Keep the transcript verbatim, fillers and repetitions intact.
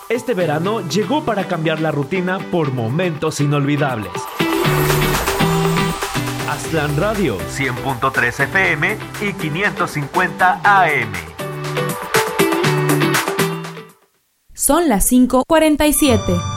Este verano llegó para cambiar la rutina por momentos inolvidables. Aztlán Radio, cien punto tres F M y quinientos cincuenta A M. Son las cinco cuarenta y siete.